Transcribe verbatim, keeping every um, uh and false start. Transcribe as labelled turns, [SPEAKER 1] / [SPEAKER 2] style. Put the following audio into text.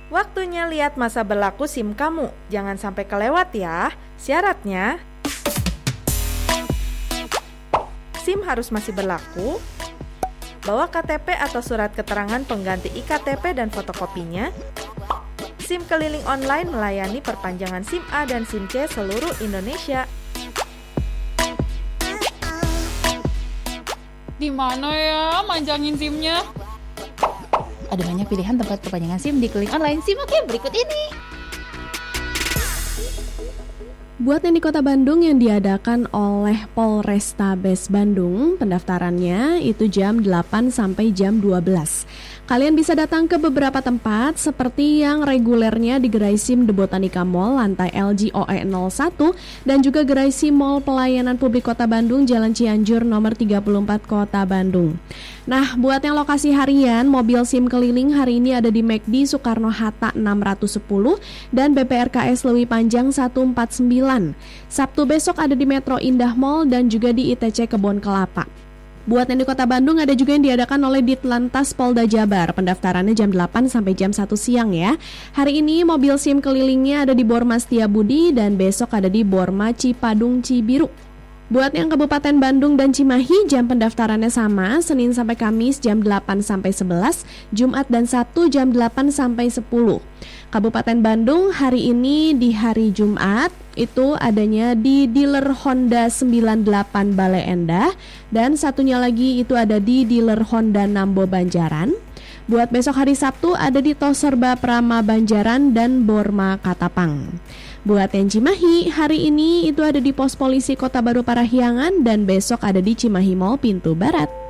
[SPEAKER 1] Waktunya lihat masa berlaku SIM kamu. Jangan sampai kelewat ya. Syaratnya, SIM harus masih berlaku, bawa K T P atau surat keterangan pengganti I K T P dan fotokopinya. SIM keliling online melayani perpanjangan SIM A dan SIM C seluruh Indonesia.
[SPEAKER 2] Di mana ya manjangin SIM-nya?
[SPEAKER 3] Ada banyak pilihan tempat perpanjangan SIM di keliling online. Simak ya berikut ini.
[SPEAKER 4] Buat yang di Kota Bandung yang diadakan oleh Polrestabes Bandung, pendaftarannya itu jam delapan sampai jam dua belas. Kalian bisa datang ke beberapa tempat seperti yang regulernya di Gerai SIM The Botanica Mall lantai L G O E nol satu dan juga Gerai SIM Mall Pelayanan Publik Kota Bandung Jalan Cianjur nomor tiga puluh empat Kota Bandung. Nah, buat yang lokasi harian, mobil SIM keliling hari ini ada di M C D Soekarno-Hatta enam ratus sepuluh dan B P R K S Lewi Panjang seratus empat puluh sembilan. Sabtu besok ada di Metro Indah Mall dan juga di I T C Kebon Kelapa. Buat yang di Kota Bandung ada juga yang diadakan oleh Ditlantas Polda Jabar. Pendaftarannya jam delapan sampai jam satu siang ya. Hari ini mobil SIM kelilingnya ada di Borma Setiabudi dan besok ada di Borma Cipadung Cibiru. Buat yang Kabupaten Bandung dan Cimahi, jam pendaftarannya sama, Senin sampai Kamis jam delapan sampai sebelas, Jumat dan Sabtu jam delapan sampai sepuluh. Kabupaten Bandung hari ini di hari Jumat itu adanya di dealer Honda sembilan puluh delapan Bale Endah dan satunya lagi itu ada di dealer Honda Nambo Banjaran. Buat besok hari Sabtu ada di Toserba Prama Banjaran dan Borma Katapang. Buat yang Cimahi, hari ini itu ada di pos polisi Kota Baru Parahyangan dan besok ada di Cimahi Mall Pintu Barat.